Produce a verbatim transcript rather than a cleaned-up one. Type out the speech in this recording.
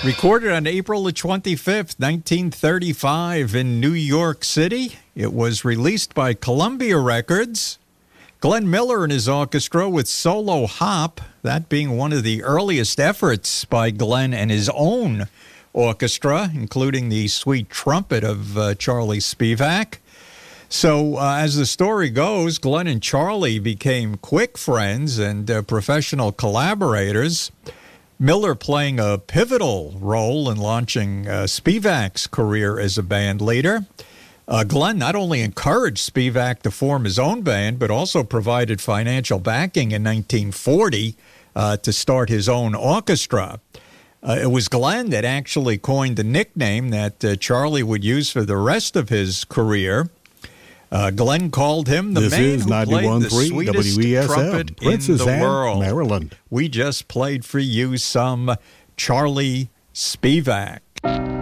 Recorded on April the twenty-fifth, nineteen thirty-five in New York City. It was released by Columbia Records. Glenn Miller and his orchestra with solo hop, that being one of the earliest efforts by Glenn and his own orchestra, including the sweet trumpet of uh, Charlie Spivak. So, uh, as the story goes, Glenn and Charlie became quick friends and uh, professional collaborators. Miller playing a pivotal role in launching uh, Spivak's career as a band leader. Uh, Glenn not only encouraged Spivak to form his own band, but also provided financial backing in nineteen forty uh, to start his own orchestra. Uh, it was Glenn that actually coined the nickname that uh, Charlie would use for the rest of his career. Uh, Glenn called him the this man who played the sweetest W E S M, trumpet Princess in the Anne, world. Maryland. We just played for you some Charlie Spivak.